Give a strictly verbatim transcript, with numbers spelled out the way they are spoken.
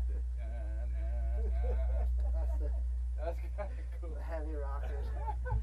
the, uh, uh, uh. That's the, That's kind of cool. the heavy rockers.